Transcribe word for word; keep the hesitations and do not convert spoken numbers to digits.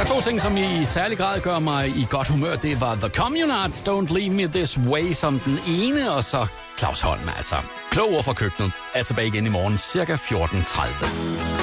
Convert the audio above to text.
To ting, som i særlig grad gør mig i godt humør, det var The Communards, Don't Leave Me This Way som den ene, og så Claus Holm, altså. Klog ord fra køkkenet er tilbage igen i morgen, cirka fjorten tredive.